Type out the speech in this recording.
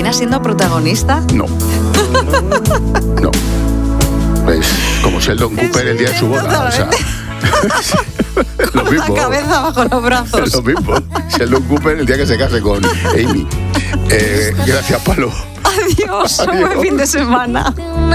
¿Termina siendo protagonista? No. No. Es como Sheldon Cooper el día de su boda. O sea, lo Con mismo. la cabeza bajo los brazos. Lo mismo. Sheldon Cooper el día que se case con Amy. Gracias, Palo. Adiós, Adiós. buen fin de semana.